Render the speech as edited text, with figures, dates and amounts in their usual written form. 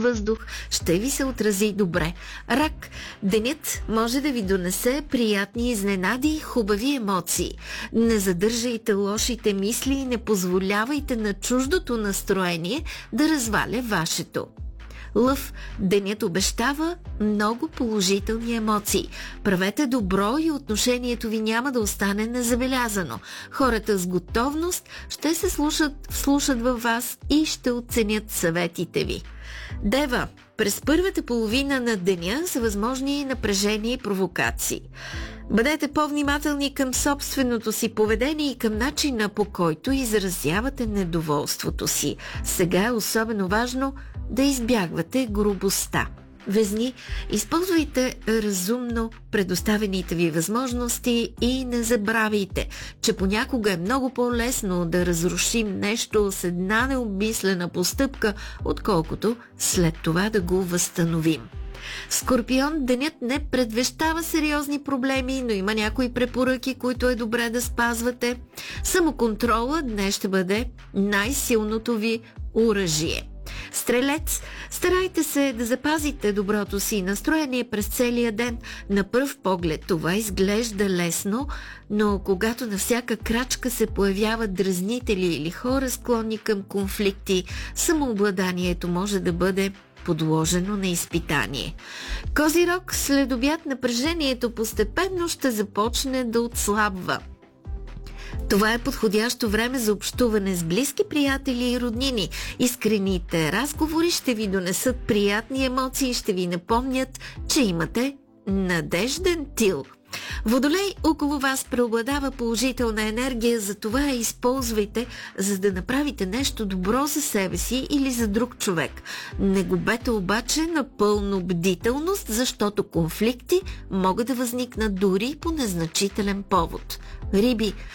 въздух, ще ви се отрази добре. Рак. Денят може да ви донесе приятни изненади и хубави емоции. Не задържайте лошите мисли и не позволявайте на чуждото настроение да разваля вашето. Лъв. Денят обещава много положителни емоции. Правете добро и отношението ви няма да остане незабелязано. Хората с готовност ще се вслушат във вас и ще оценят съветите ви. Дева. През първата половина на деня са възможни напрежения и провокации. Бъдете по-внимателни към собственото си поведение и към начина, по който изразявате недоволството си. Сега е особено важно да избягвате грубостта. Везни, използвайте разумно предоставените ви възможности и не забравяйте, че понякога е много по-лесно да разрушим нещо с една необмислена постъпка, отколкото след това да го възстановим. Скорпион, денят не предвещава сериозни проблеми, но има някои препоръки, които е добре да спазвате. Самоконтрола днес ще бъде най-силното ви оръжие. Стрелец, старайте се да запазите доброто си настроение през целия ден. На пръв поглед това изглежда лесно, но когато на всяка крачка се появяват дразнители или хора склонни към конфликти, самообладанието може да бъде подложено на изпитание. Козирог, след обяд напрежението постепенно ще започне да отслабва. Това е подходящо време за общуване с близки приятели и роднини. Искрените разговори ще ви донесат приятни емоции и ще ви напомнят, че имате надежден тил. Водолей, около вас преобладава положителна енергия, затова я използвайте, за да направите нещо добро за себе си или за друг човек. Не губете обаче напълно бдителност, защото конфликти могат да възникнат дори по незначителен повод. Риби,